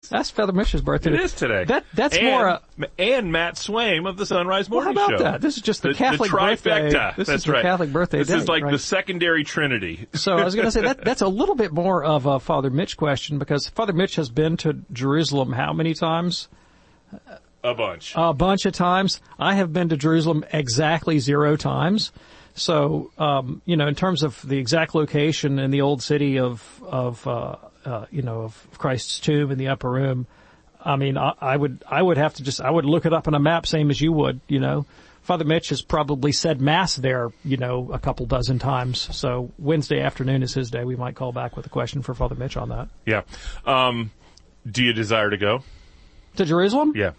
That's Father Mitch's birthday. It is today. That's and Matt Swaim of the Sunrise Morning Show. How about Show. that? This is just the Catholic trifecta. birthday. This That's is the right. Catholic birthday. This is like right? the secondary trinity. So I was going to say that's a little bit more of a Father Mitch question, because Father Mitch has been to Jerusalem how many times? A bunch. A bunch of times. I have been to Jerusalem exactly 0 times. So, in terms of the exact location in the old city of Christ's tomb in the upper room, I mean, I would have to I would look it up on a map, same as you would, Father Mitch has probably said Mass there, a couple dozen times. So Wednesday afternoon is his day. We might call back with a question for Father Mitch on that. Yeah. Do you desire to go? To Jerusalem? Yeah.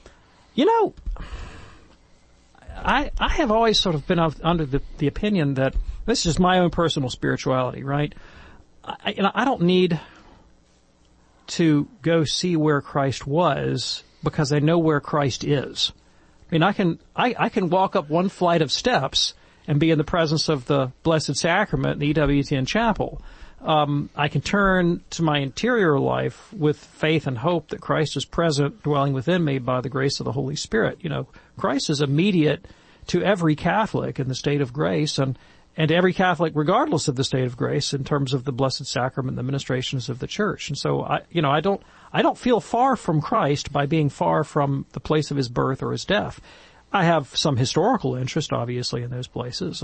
I have always sort of been under the opinion that this is just my own personal spirituality, right? I don't need to go see where Christ was because I know where Christ is. I mean, I can walk up one flight of steps and be in the presence of the Blessed Sacrament in the EWTN Chapel. I can turn to my interior life with faith and hope that Christ is present, dwelling within me by the grace of the Holy Spirit. Christ is immediate to every Catholic in the state of grace, and every Catholic regardless of the state of grace in terms of the Blessed Sacrament, the ministrations of the Church. And so I don't feel far from Christ by being far from the place of his birth or his death. I have some historical interest, obviously, in those places.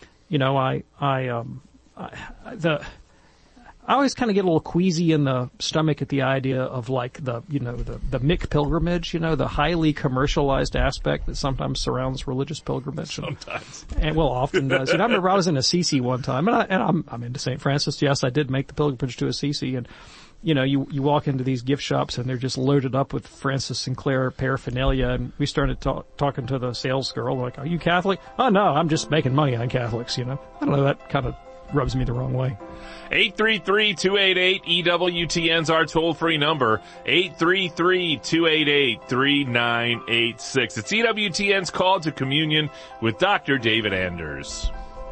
I always kind of get a little queasy in the stomach at the idea of like the Mick pilgrimage, the highly commercialized aspect that sometimes surrounds religious pilgrimage. Sometimes. And often does. I remember I was in Assisi one time, and I'm into St. Francis. Yes, I did make the pilgrimage to Assisi, and you walk into these gift shops and they're just loaded up with Francis Sinclair paraphernalia, and we started talking to the sales girl, like, "Are you Catholic?" "Oh, no, I'm just making money on Catholics," I don't know, that kind of rubs me the wrong way. 833-288-EWTN's our toll-free number. 833-288-3986. It's EWTN's Call to Communion with Dr. David Anders.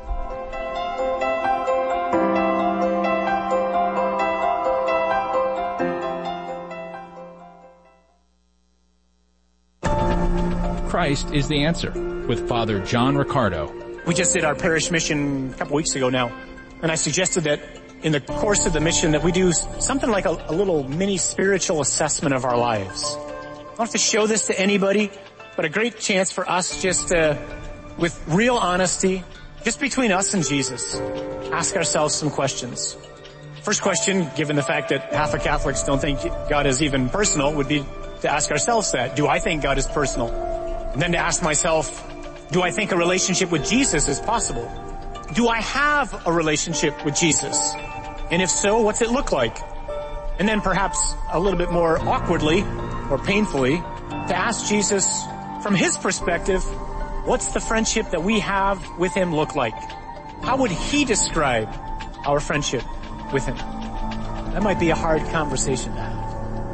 Christ is the Answer with Father John Riccardo. We just did our parish mission a couple weeks ago now, and I suggested that in the course of the mission that we do something like a little mini spiritual assessment of our lives. I don't have to show this to anybody, but a great chance for us just to, with real honesty, just between us and Jesus, ask ourselves some questions. First question, given the fact that half of Catholics don't think God is even personal, would be to ask ourselves that. Do I think God is personal? And then to ask myself, do I think a relationship with Jesus is possible? Do I have a relationship with Jesus? And if so, what's it look like? And then perhaps a little bit more awkwardly or painfully to ask Jesus from his perspective, what's the friendship that we have with him look like? How would he describe our friendship with him? That might be a hard conversation to have.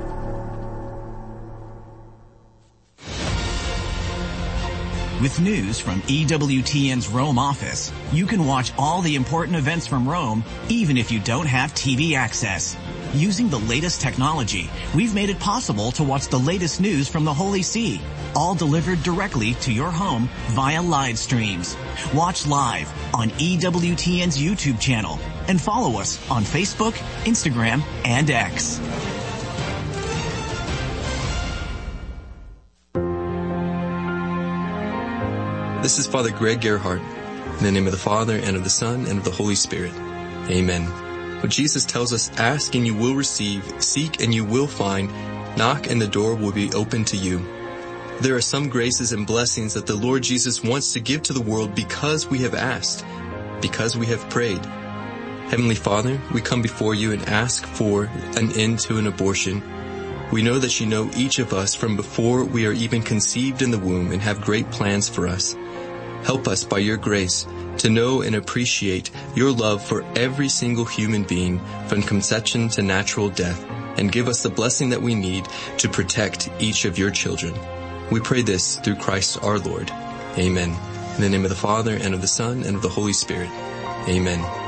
With news from EWTN's Rome office, you can watch all the important events from Rome, even if you don't have TV access. Using the latest technology, we've made it possible to watch the latest news from the Holy See, all delivered directly to your home via live streams. Watch live on EWTN's YouTube channel and follow us on Facebook, Instagram, and X. This is Father Greg Gerhardt. In the name of the Father, and of the Son, and of the Holy Spirit. Amen. But Jesus tells us, ask and you will receive, seek and you will find, knock and the door will be open to you. There are some graces and blessings that the Lord Jesus wants to give to the world because we have asked, because we have prayed. Heavenly Father, we come before you and ask for an end to an abortion. We know that you know each of us from before we are even conceived in the womb and have great plans for us. Help us by your grace to know and appreciate your love for every single human being from conception to natural death, and give us the blessing that we need to protect each of your children. We pray this through Christ our Lord. Amen. In the name of the Father, and of the Son, and of the Holy Spirit. Amen.